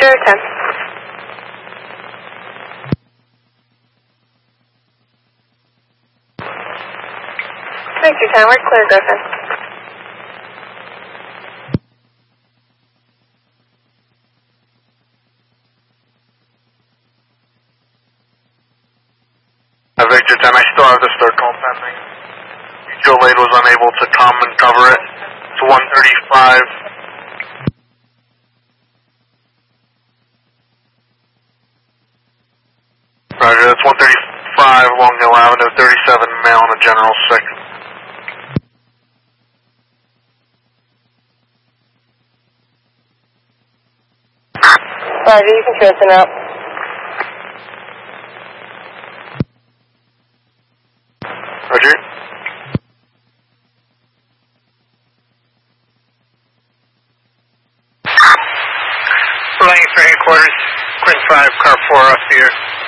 10. Victor 10, we're clear, Griffin. Victor 10, I still have this third call pending. Joe Lade was unable to come and cover it. It's 135. Roger, that's 135 Long Hill Avenue, 37 male on a general sick. Roger, you can transfer now. Roger. Flying for headquarters, Quinn 5, car 4 off the air.